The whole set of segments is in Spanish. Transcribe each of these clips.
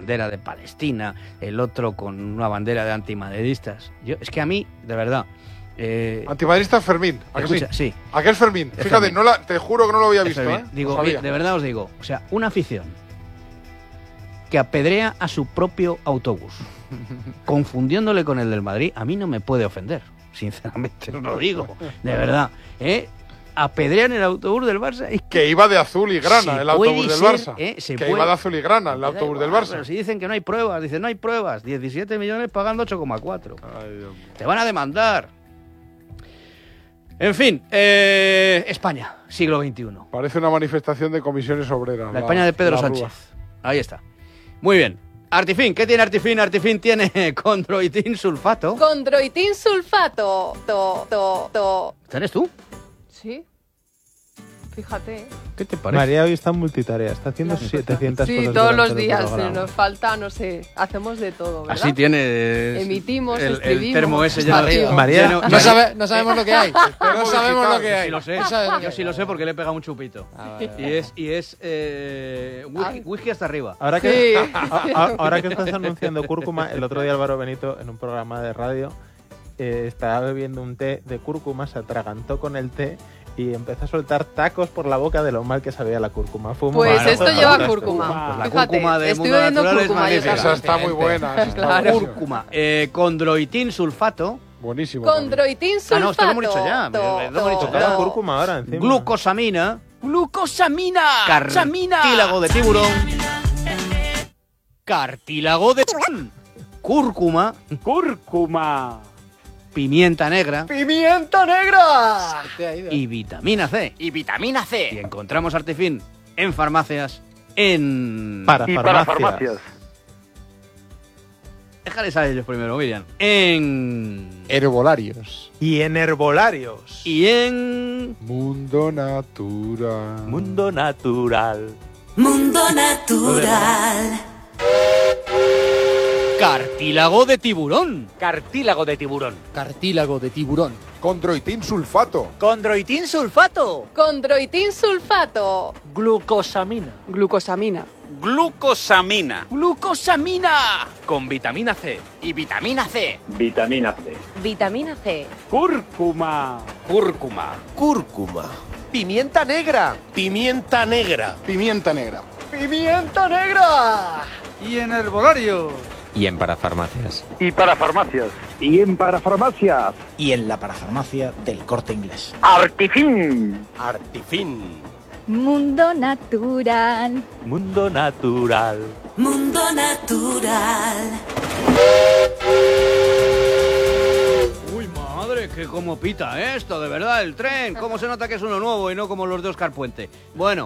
bandera de Palestina, el otro con una bandera de antimadridistas. Es que a mí, de verdad... Antimadridista Fermín. ¿A que escucha, sí? ¿A qué es Fermín? Es Fíjate, Fermín. te juro que no lo había visto. Digo, de verdad os digo, o sea, una afición que apedrea a su propio autobús, confundiéndole con el del Madrid, a mí no me puede ofender, sinceramente os lo digo, de verdad. Apedrean el autobús del Barça. Que iba de azul y grana el autobús del Barça. Iba de azul y grana el autobús del Barça. Pero si dicen que no hay pruebas, dicen no hay pruebas, 17 millones pagando 8,4. Te van a demandar. En fin, España, siglo XXI. Parece una manifestación de comisiones obreras. La España de Pedro Sánchez. Ahí está. Muy bien. Artifin, ¿qué tiene Artifin? Artifin tiene condroitin sulfato. Condroitin sulfato. ¿Eres tú? Sí. Fíjate. ¿Qué te parece? María hoy está en multitarea, está haciendo 700 sí, cosas. todos los días nos falta, no sé, hacemos de todo, ¿verdad? Así tienes... Emitimos, el escribimos. termo ese ya arriba. María, no sabemos lo que hay. No sabemos lo que hay. Sí lo sé. Yo sí lo sé porque le he pegado un chupito. Y es whisky hasta arriba. Ahora que estás anunciando cúrcuma, el otro día Álvaro Benito en un programa de radio estaba bebiendo un té de cúrcuma, se atragantó con el té y empezó a soltar tacos por la boca de lo mal que sabía la cúrcuma. Pues esto lleva cúrcuma. Pues la Fíjate, cúrcuma de estoy Mundo bebiendo Natural es cúrcuma. magnífica. Esa está muy buena. Claro. Cúrcuma. Condroitin sulfato. Buenísimo. Condroitin sulfato. No, esto lo hemos dicho ya. Lo hemos dicho Toca la ya. cúrcuma ahora encima. Glucosamina. ¡Glucosamina! Cartílago de tiburón. Cartílago de tiburón. Cúrcuma. ¡Cúrcuma! Pimienta negra. ¡Pimienta negra! Y vitamina C. Y vitamina C. Y encontramos Artifin en farmacias. Para farmacias. Déjales a ellos primero, Miriam. En... Herbolarios. Y en herbolarios. Y en... Mundo Natural. Mundo Natural. Mundo Natural. Cartílago de tiburón. Cartílago de tiburón. Cartílago de tiburón. Condroitin sulfato. Condroitin sulfato. Condroitin sulfato. Glucosamina. Glucosamina. Glucosamina. ¡Glucosamina! Con vitamina C. Y vitamina C. Vitamina C. Vitamina C. Cúrcuma. Cúrcuma. Cúrcuma. Pimienta negra. Pimienta negra. Pimienta negra. ¡Pimienta negra! Y en herbolarios. Y en parafarmacias. Y para farmacias. Y en parafarmacias. Y en la parafarmacia del Corte Inglés. Artifin. Artifin. Mundo Natural. Mundo Natural. Mundo Natural. Uy, madre, que cómo pita esto, de verdad, el tren. Cómo se nota que es uno nuevo y no como los de Óscar Puente. Bueno,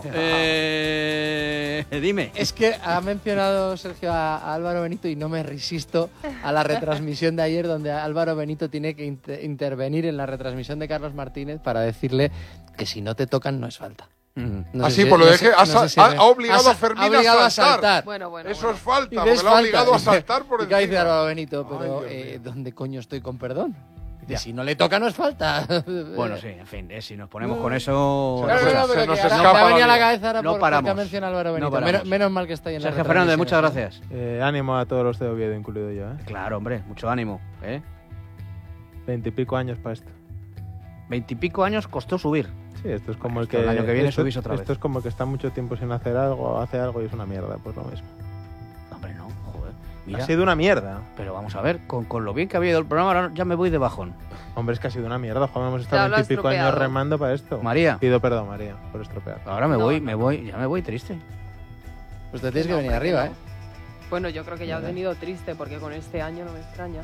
dime. Es que ha mencionado Sergio a Álvaro Benito y no me resisto a la retransmisión de ayer donde Álvaro Benito tiene que intervenir en la retransmisión de Carlos Martínez para decirle que si no te tocan no es falta. Así, por lo de que ha obligado a Fermín a saltar. Bueno. Eso es falta, Y porque ves lo ha obligado a saltar por ¿Y qué dice encima. Álvaro Benito? Pero, ¿dónde coño estoy con perdón? Dice, si no le toca no es falta. Bueno, sí, en fin, si nos ponemos con eso... Se nos me escapa ha venido a la vida. cabeza ahora No porque paramos. ha mencionado Álvaro Benito. No paramos. Menos mal que está ahí en la Sergio Fernández, muchas retransmisión. gracias. Ánimo a todos los de Oviedo, incluido yo. Claro, hombre, mucho ánimo. 20 y pico años para esto. 20 y pico años costó subir. Sí, esto es como el Esto que... el año que viene esto, subís otra vez. Esto es como el que está mucho tiempo sin hacer algo, hace algo y es una mierda, pues lo mismo. Hombre, no, joder. Mira, Ha sido una mierda. pero vamos a ver, con lo bien que había ido el programa, ahora ya me voy de bajón. Hombre, es que ha sido una mierda, Juan, hemos Ya estado lo 20 y has pico años estropeado. remando para esto. María. Pido perdón, María, por estropear. Ahora me voy, ya me voy triste. Pues te tienes que venir arriba, ¿eh? Bueno, yo creo que ya has venido triste porque con este año no me extraña.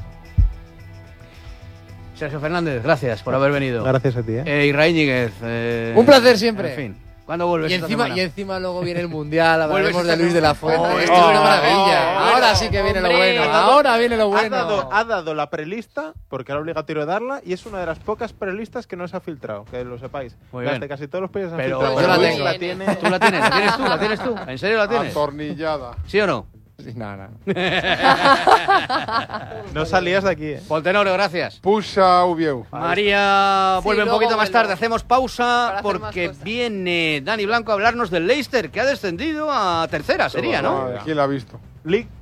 Sergio Fernández, gracias por haber venido. Gracias a ti, Israel Íñiguez. Un placer siempre. En fin, ¿cuándo vuelves Y esta encima, semana? luego viene el Mundial, hablaremos Vuelves de Luis de la Fuente. Oh, Esto es una maravilla. Ahora sí que viene lo hombre. bueno. Ahora viene lo bueno. Ha dado la prelista, porque era obligatorio darla, y es una de las pocas prelistas que no se ha filtrado, que lo sepáis. Muy Las bien. de casi todos los países han Pero filtrado. yo la Luis tengo. la tiene. ¿Tú la tienes? ¿La tienes tú? ¿En serio la tienes? Atornillada. ¿Sí o no? Sí, no. No salías de aquí, Poltenoro, gracias. Puxa Ubieu. María Sí, vuelve un luego poquito más vuelvo. tarde. Hacemos pausa Para hacer más porque cosas. viene Dani Blanco a hablarnos del Leicester, que ha descendido a tercera, sería, ¿no? ¿Quién la ha visto? League